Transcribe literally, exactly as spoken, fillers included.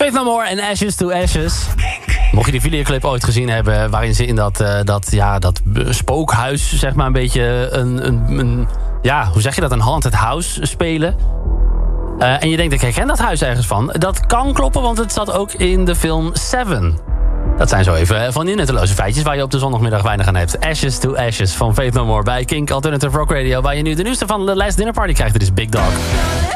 Faith No More en Ashes to Ashes. Mocht je die videoclip ooit gezien hebben, waarin ze in dat, uh, dat, ja, dat spookhuis, zeg maar, een beetje een, een, een... Ja, hoe zeg je dat? Een haunted house spelen. Uh, en je denkt, ik herken dat huis ergens van. Dat kan kloppen, want het zat ook in de film Seven. Dat zijn zo even van die nutteloze feitjes waar je op de zondagmiddag weinig aan hebt. Ashes to Ashes van Faith No More bij Kink Alternative Rock Radio. Waar je nu de nieuwste van The Last Dinner Party krijgt. Dit is Big Dog.